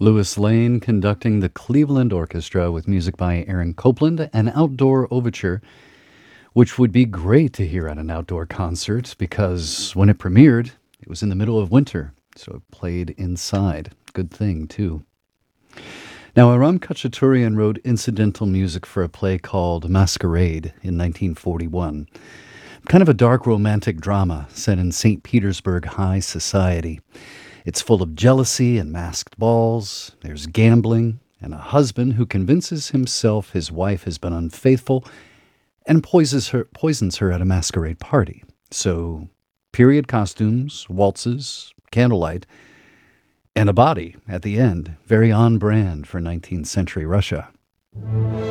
Louis Lane conducting the Cleveland Orchestra with music by Aaron Copland, an outdoor overture, which would be great to hear at an outdoor concert because when it premiered, it was in the middle of winter, so it played inside. Good thing, too. Now, Aram Khachaturian wrote incidental music for a play called Masquerade in 1941. Kind of a dark romantic drama set in St. Petersburg high society. It's full of jealousy and masked balls. There's gambling and a husband who convinces himself his wife has been unfaithful and poisons her at a masquerade party. So, period costumes, waltzes, candlelight, and a body at the end. Very on brand for 19th century Russia.